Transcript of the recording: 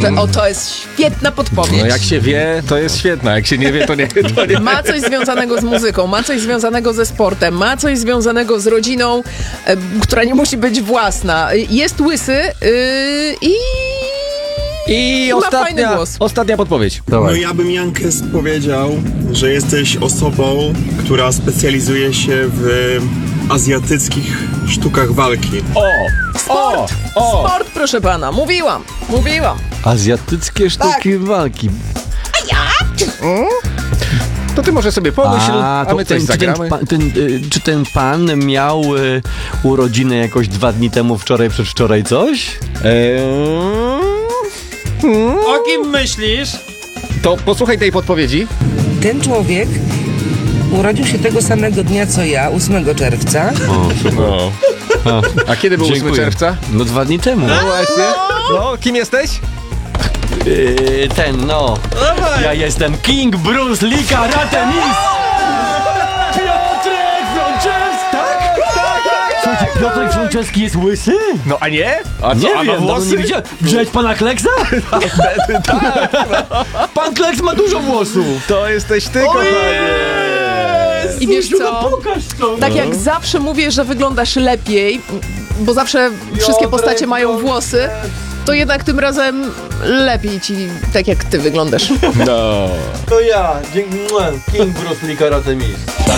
To jest świetna podpowiedź. No jak się wie, to jest świetna, jak się nie wie, to nie. Ma coś związanego z muzyką, ma coś związanego ze sportem, ma coś związanego z rodziną, która nie musi być własna. Jest łysy I ma fajny głos. ostatnia podpowiedź. No ja bym, Jankes, powiedział, że jesteś osobą, która specjalizuje się w azjatyckich sztukach walki. Sport! Sport, proszę pana. Mówiłam. Azjatyckie sztuki walki. To ty może sobie pomyśl, a my coś zagramy. Czy ten pan miał urodziny jakoś 2 dni temu, wczoraj, przedwczoraj coś? O kim myślisz? To posłuchaj tej podpowiedzi. Ten człowiek urodził się tego samego dnia co ja, 8 czerwca. No. A kiedy był 8 czerwca? No 2 dni temu. No właśnie. No, kim jesteś? Ja jestem King Bruce Lee Karate Mistrz! Piotrek Frączewski! Tak? Słuchajcie, Piotrek Frączewski jest łysy? No a nie? A co, Nie a ma wiem, włosy? nie widziałem. Widziałeś pana Kleksa? Pan Kleks ma dużo włosów. To jesteś ty, kochanie. I wiesz co? Pokaż to. Tak jak zawsze mówię, że wyglądasz lepiej, bo zawsze wszystkie postacie mają włosy, to jednak tym razem lepiej ci, tak jak ty wyglądasz. No. To ja, King Bruce Lee Karate Mistrz.